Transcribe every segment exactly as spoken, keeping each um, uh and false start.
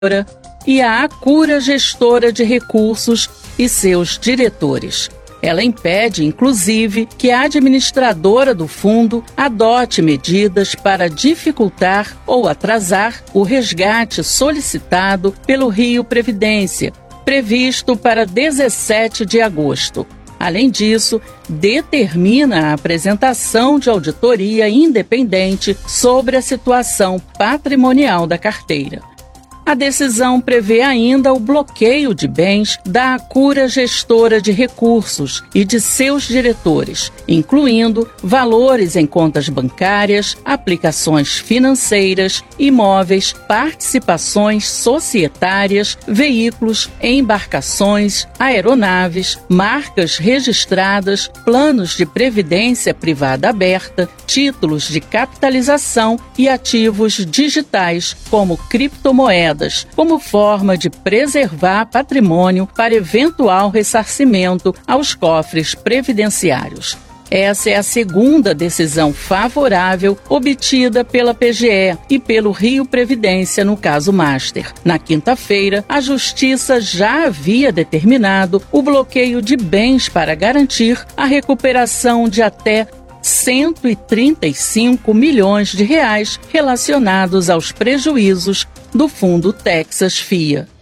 e a Acura Gestora de Recursos e seus diretores. Ela impede, inclusive, que a administradora do fundo adote medidas para dificultar ou atrasar o resgate solicitado pelo Rio Previdência, previsto para dezessete de agosto. Além disso, determina a apresentação de auditoria independente sobre a situação patrimonial da carteira. A decisão prevê ainda o bloqueio de bens da Acura Gestora de Recursos e de seus diretores, incluindo valores em contas bancárias, aplicações financeiras, imóveis, participações societárias, veículos, embarcações, aeronaves, marcas registradas, planos de previdência privada aberta, títulos de capitalização e ativos digitais, como criptomoedas, como forma de preservar patrimônio para eventual ressarcimento aos cofres previdenciários. Essa é a segunda decisão favorável obtida pela P G E e pelo Rio Previdência no caso Master. Na quinta-feira, a Justiça já havia determinado o bloqueio de bens para garantir a recuperação de até cento e trinta e cinco milhões de reais relacionados aos prejuízos do Fundo Texas F I A.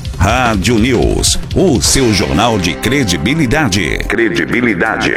Rádio News, o seu jornal de credibilidade. Credibilidade.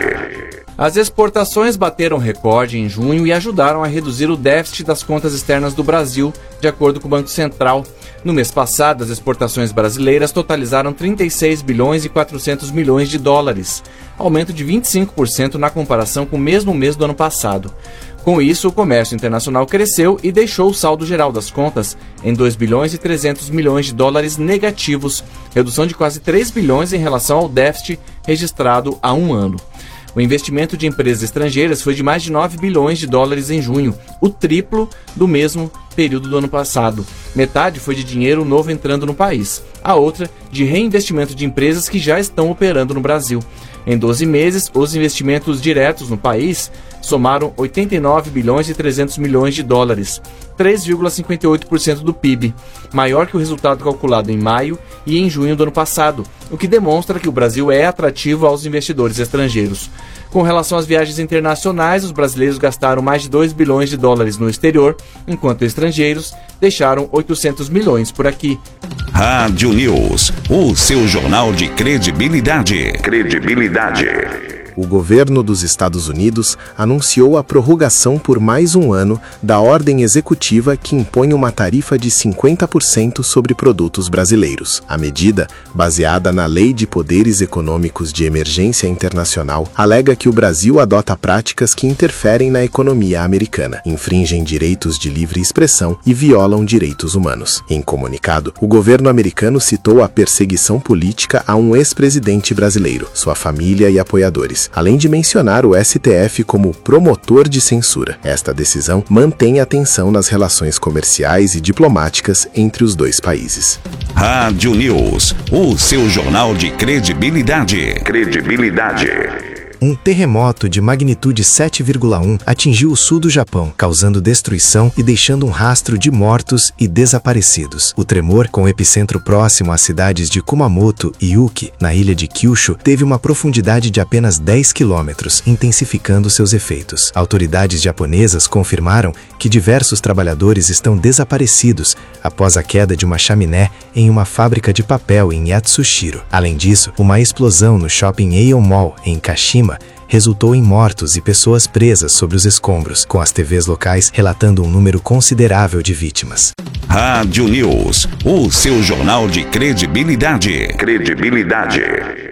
As exportações bateram recorde em junho e ajudaram a reduzir o déficit das contas externas do Brasil, de acordo com o Banco Central. No mês passado, as exportações brasileiras totalizaram trinta e seis bilhões e quatrocentos milhões de dólares, aumento de vinte e cinco por cento na comparação com o mesmo mês do ano passado. Com isso, o comércio internacional cresceu e deixou o saldo geral das contas em dois bilhões e trezentos milhões de dólares negativos, redução de quase três bilhões em relação ao déficit registrado há um ano. O investimento de empresas estrangeiras foi de mais de nove bilhões de dólares em junho, o triplo do mesmo período do ano passado. Metade foi de dinheiro novo entrando no país, a outra de reinvestimento de empresas que já estão operando no Brasil. Em doze meses, os investimentos diretos no país somaram oitenta e nove bilhões e trezentos milhões de dólares, três vírgula cinquenta e oito por cento do P I B, maior que o resultado calculado em maio e em junho do ano passado, o que demonstra que o Brasil é atrativo aos investidores estrangeiros. Com relação às viagens internacionais, os brasileiros gastaram mais de dois bilhões de dólares no exterior, enquanto estrangeiros deixaram oitocentos milhões por aqui. Rádio News, o seu jornal de credibilidade. Credibilidade. O governo dos Estados Unidos anunciou a prorrogação por mais um ano da ordem executiva que impõe uma tarifa de cinquenta por cento sobre produtos brasileiros. A medida, baseada na Lei de Poderes Econômicos de Emergência Internacional, alega que o Brasil adota práticas que interferem na economia americana, infringem direitos de livre expressão e violam direitos humanos. Em comunicado, o governo americano citou a perseguição política a um ex-presidente brasileiro, sua família e apoiadores, além de mencionar o S T F como promotor de censura. Esta decisão mantém a tensão nas relações comerciais e diplomáticas entre os dois países. Rádio News, o seu jornal de credibilidade. Credibilidade. Um terremoto de magnitude sete vírgula um atingiu o sul do Japão, causando destruição e deixando um rastro de mortos e desaparecidos. O tremor, com epicentro próximo às cidades de Kumamoto e Uki, na ilha de Kyushu, teve uma profundidade de apenas dez quilômetros, intensificando seus efeitos. Autoridades japonesas confirmaram que diversos trabalhadores estão desaparecidos após a queda de uma chaminé em uma fábrica de papel em Yatsushiro. Além disso, uma explosão no shopping Aeon Mall, em Kashima, resultou em mortos e pessoas presas sobre os escombros, com as T Vs locais relatando um número considerável de vítimas. Rádio News, o seu jornal de credibilidade. Credibilidade.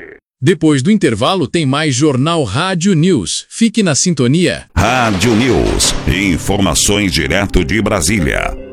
Depois do intervalo tem mais Jornal Rádio News. Fique na sintonia. Rádio News, informações direto de Brasília.